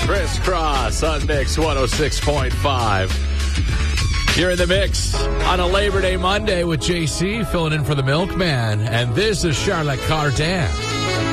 Crisscross on Mix 106.5. You're in the mix on a Labor Day Monday with JC filling in for the Milkman. And this is Charlotte Cardin.